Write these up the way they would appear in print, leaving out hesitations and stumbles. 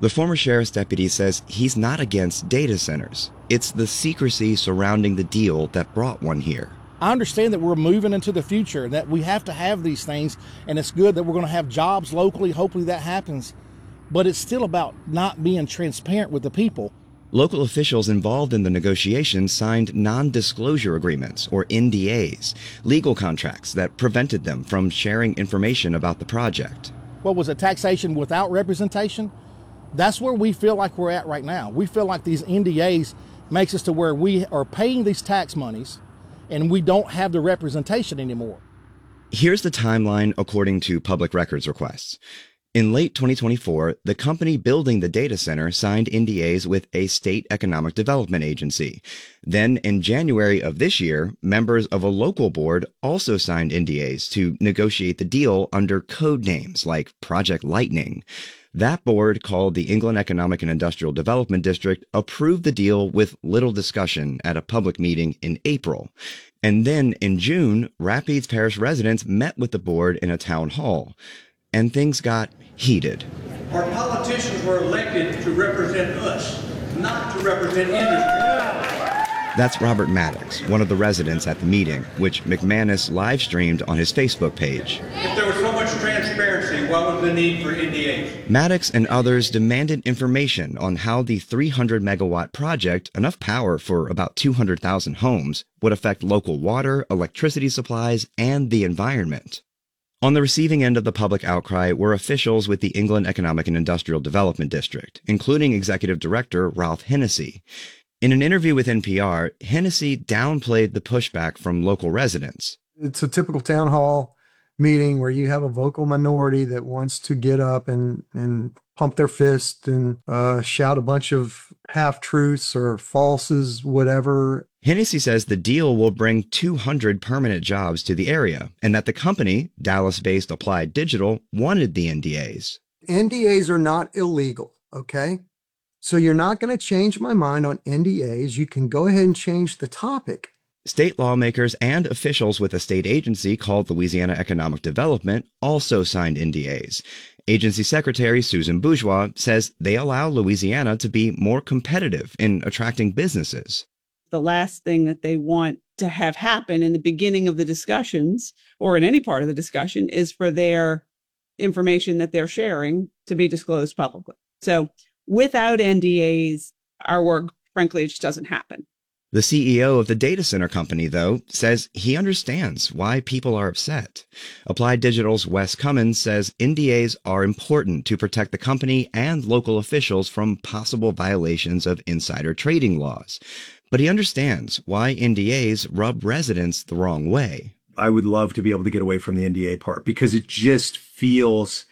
The former sheriff's deputy says he's not against data centers. It's the secrecy surrounding the deal that brought one here. I understand that we're moving into the future, that we have to have these things, and it's good that we're going to have jobs locally. Hopefully that happens. But it's still about not being transparent with the people. Local officials involved in the negotiations signed non-disclosure agreements, or NDAs, legal contracts that prevented them from sharing information about the project. What was it, taxation without representation? That's where we feel like we're at right now. We feel like these NDAs makes us to where we are paying these tax monies and we don't have the representation anymore. Here's the timeline according to public records requests. In late 2024, the company building the data center signed NDAs with a state economic development agency. Then in January of this year, members of a local board also signed NDAs to negotiate the deal under code names like Project Lightning. That board, called the England Economic and Industrial Development District, approved the deal with little discussion at a public meeting in April. And then in June, Rapides Parish residents met with the board in a town hall. And things got heated. Our politicians were elected to represent us, not to represent industry. That's Robert Maddox, one of the residents at the meeting, which McManus live-streamed on his Facebook page. If there was so much transparency, what was the need for NDAs? Maddox and others demanded information on how the 300-megawatt project, enough power for about 200,000 homes, would affect local water, electricity supplies, and the environment. On the receiving end of the public outcry were officials with the England Economic and Industrial Development District, including Executive Director Ralph Hennessy. In an interview with NPR, Hennessy downplayed the pushback from local residents. It's a typical town hall meeting where you have a vocal minority that wants to get up and pump their fist and shout a bunch of half-truths or falses, whatever. Hennessy says the deal will bring 200 permanent jobs to the area and that the company, Dallas-based Applied Digital, wanted the NDAs. NDAs are not illegal, okay? So you're not going to change my mind on NDAs. You can go ahead and change the topic. State lawmakers and officials with a state agency called Louisiana Economic Development also signed NDAs. Agency Secretary Susan Bourgeois says they allow Louisiana to be more competitive in attracting businesses. The last thing that they want to have happen in the beginning of the discussions or in any part of the discussion is for their information that they're sharing to be disclosed publicly. So without NDAs, our work, frankly, just doesn't happen. The CEO of the data center company, though, says he understands why people are upset. Applied Digital's Wes Cummins says NDAs are important to protect the company and local officials from possible violations of insider trading laws. But he understands why NDAs rub residents the wrong way. I would love to be able to get away from the NDA part because it just feels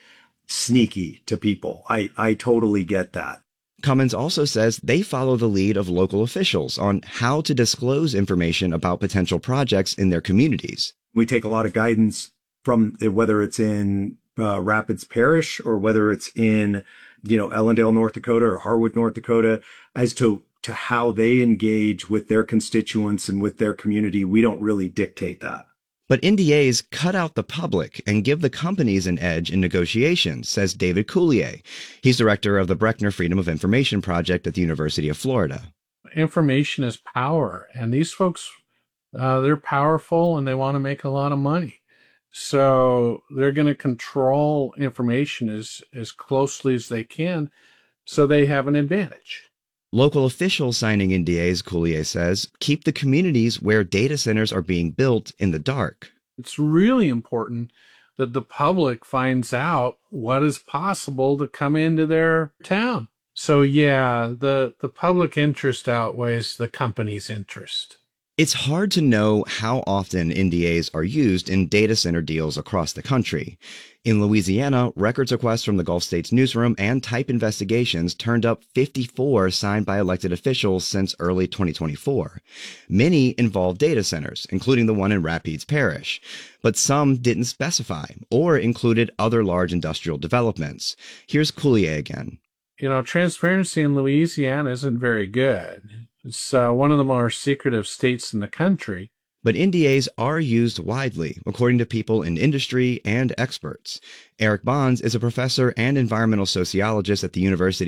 sneaky to people. I totally get that. Cummins also says they follow the lead of local officials on how to disclose information about potential projects in their communities. We take a lot of guidance from whether it's in Rapides Parish or whether it's in, Ellendale, North Dakota or Harwood, North Dakota, as to how they engage with their constituents and with their community. We don't really dictate that. But NDAs cut out the public and give the companies an edge in negotiations, says David Coulier. He's director of the Brechner Freedom of Information Project at the University of Florida. Information is power, and these folks, they're powerful and they want to make a lot of money. So they're going to control information as closely as they can so they have an advantage. Local officials signing NDAs, Coulier says, keep the communities where data centers are being built in the dark. It's really important that the public finds out what is possible to come into their town. So yeah, the public interest outweighs the company's interest. It's hard to know how often NDAs are used in data center deals across the country. In Louisiana, records requests from the Gulf States newsroom and type investigations turned up 54 signed by elected officials since early 2024. Many involved data centers, including the one in Rapides Parish, but some didn't specify or included other large industrial developments. Here's Coulier again. Transparency in Louisiana isn't very good. It's one of the more secretive states in the country. But NDAs are used widely, according to people in industry and experts. Eric Bonds is a professor and environmental sociologist at the University